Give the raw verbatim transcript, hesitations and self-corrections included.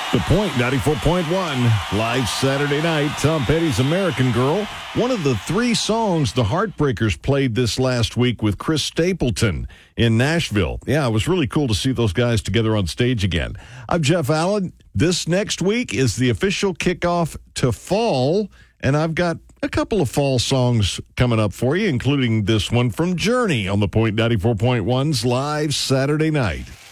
The Point ninety-four point one, live Saturday night, Tom Petty's American Girl. One of the three songs the Heartbreakers played this last week with Chris Stapleton in Nashville. Yeah, it was really cool to see those guys together on stage again. I'm Jeff Allen. This next week is the official kickoff to fall, and I've got a couple of fall songs coming up for you, including this one from Journey on the Point ninety-four point one's live Saturday night.